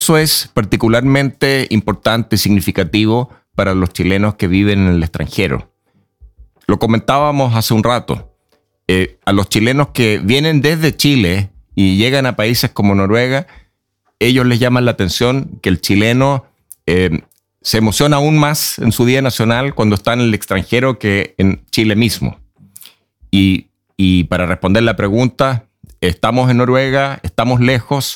Eso es particularmente importante y significativo para los chilenos que viven en el extranjero. Lo comentábamos hace un rato. A los chilenos que vienen desde Chile y llegan a países como Noruega, ellos les llaman la atención que el chileno se emociona aún más en su Día Nacional cuando está en el extranjero que en Chile mismo. Y para responder la pregunta, estamos en Noruega, estamos lejos.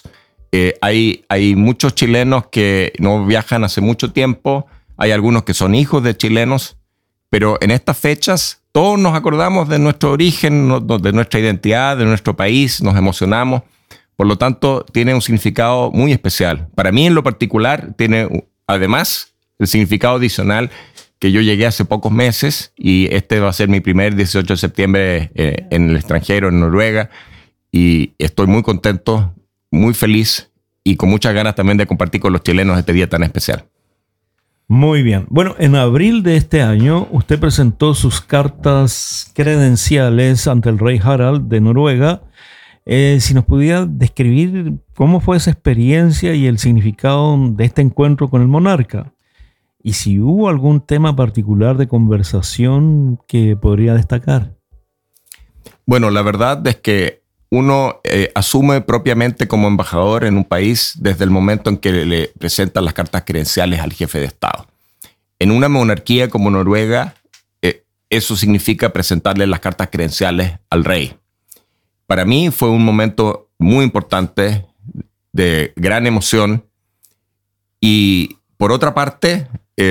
Hay muchos chilenos que no viajan hace mucho tiempo. Hay algunos que son hijos de chilenos. Pero en estas fechas todos nos acordamos de nuestro origen, de nuestra identidad, de nuestro país. Nos emocionamos. Por lo tanto, tiene un significado muy especial. Para mí, en lo particular, tiene además el significado adicional que yo llegué hace pocos meses y este va a ser mi primer 18 de septiembre en el extranjero, en Noruega. Y estoy muy contento, muy feliz y con muchas ganas también de compartir con los chilenos este día tan especial. Muy bien. Bueno, en abril de este año, usted presentó sus cartas credenciales ante el rey Harald de Noruega. Si nos pudiera describir cómo fue esa experiencia y el significado de este encuentro con el monarca. Y si hubo algún tema particular de conversación que podría destacar. Bueno, la verdad es que uno asume propiamente como embajador en un país desde el momento en que le presentan las cartas credenciales al jefe de Estado. En una monarquía como Noruega, eso significa presentarle las cartas credenciales al rey. Para mí fue un momento muy importante, de gran emoción. Y por otra parte,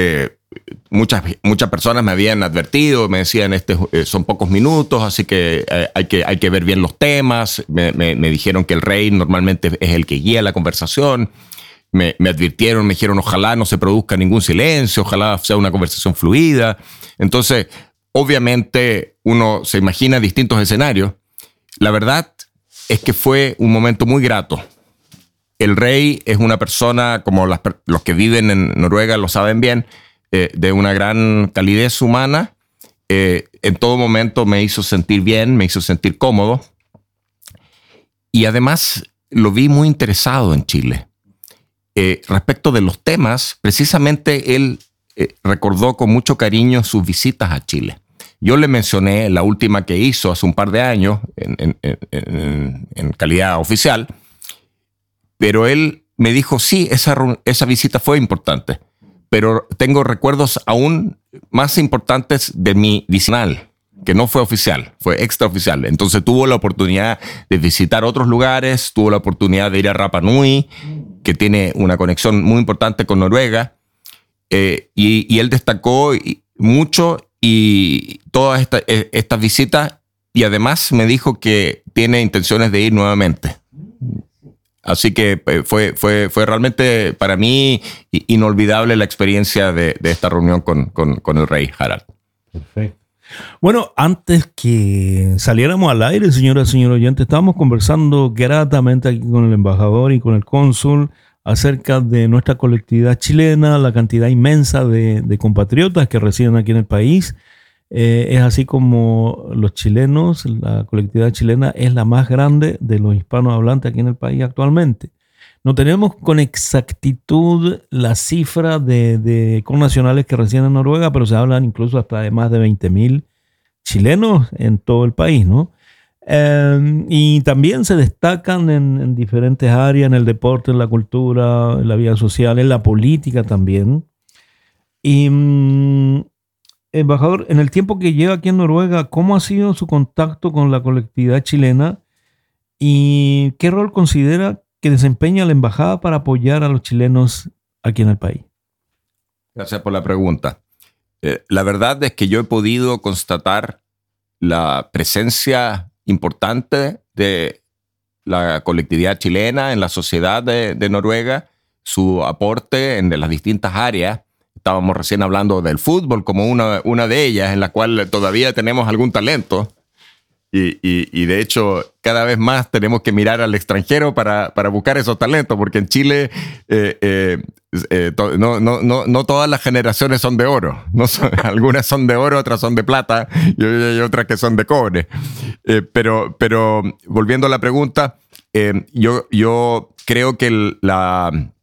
muchas personas me habían advertido, me decían, son pocos minutos, así que hay que ver bien los temas. Me dijeron que el rey normalmente es el que guía la conversación. Me advirtieron, me dijeron, ojalá no se produzca ningún silencio, ojalá sea una conversación fluida. Entonces, obviamente, uno se imagina distintos escenarios. La verdad es que fue un momento muy grato. El rey es una persona, como los que viven en Noruega lo saben bien, de una gran calidez humana. En todo momento me hizo sentir bien, me hizo sentir cómodo. Y además lo vi muy interesado en Chile. Respecto de los temas, precisamente él recordó con mucho cariño sus visitas a Chile. Yo le mencioné la última que hizo hace un par de años en calidad oficial, pero él me dijo, sí, esa visita fue importante, pero tengo recuerdos aún más importantes de mi visita, que no fue oficial, fue extraoficial. Entonces tuvo la oportunidad de visitar otros lugares, tuvo la oportunidad de ir a Rapa Nui, que tiene una conexión muy importante con Noruega, y él destacó mucho y todas estas visitas, y además me dijo que tiene intenciones de ir nuevamente. Así que fue realmente para mí inolvidable la experiencia de esta reunión con el rey Harald. Perfecto. Bueno, antes que saliéramos al aire, señoras y señores oyentes, estábamos conversando gratamente aquí con el embajador y con el cónsul acerca de nuestra colectividad chilena, la cantidad inmensa de compatriotas que residen aquí en el país. Es así como los chilenos, la colectividad chilena es la más grande de los hispanohablantes aquí en el país actualmente. No tenemos con exactitud la cifra de connacionales que residen en Noruega, pero se hablan incluso hasta de más de 20.000 chilenos en todo el país, ¿no? Y también se destacan en diferentes áreas, en el deporte, en la cultura, en la vida social, en la política también. Y, embajador, en el tiempo que lleva aquí en Noruega, ¿cómo ha sido su contacto con la colectividad chilena y qué rol considera que desempeña la embajada para apoyar a los chilenos aquí en el país? Gracias por la pregunta. La verdad es que yo he podido constatar la presencia importante de la colectividad chilena en la sociedad de Noruega, su aporte en las distintas áreas. Estábamos recién hablando del fútbol como una de ellas, en la cual todavía tenemos algún talento. Y de hecho, cada vez más tenemos que mirar al extranjero para buscar esos talentos, porque en Chile no todas las generaciones son de oro. Algunas son de oro, otras son de plata y hay otras que son de cobre. Pero volviendo a la pregunta, yo creo que la